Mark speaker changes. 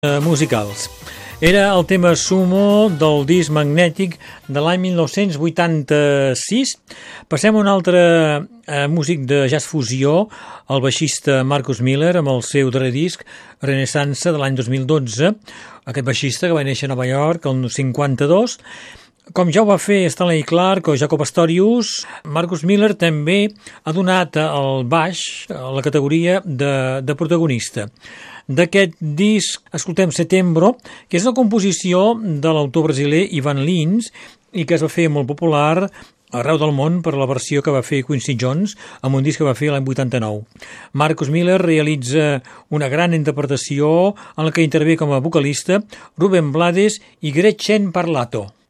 Speaker 1: musicals. Era el tema Sumo del disc Magnètic de l'any 1986. Passem a un altre músic de jazz fusió, el baixista Marcus Miller, amb el seu darrer disc Renaissance de l'any 2012. Aquest baixista que va néixer a Nova York el 52. Com ja ho va fer Stanley Clarke o Jaco Pastorius, Marcus Miller també ha donat el baix a la categoria de protagonista. D'aquest disc escoltem Setembro, que és una composició de l'autor brasiler Ivan Lins i que es va fer molt popular arreu del món per la versió que va fer Quincy Jones amb un disc que va fer l'any 89. Marcus Miller realitza una gran interpretació en la que intervé com a vocalista Ruben Blades i Gretchen Parlato.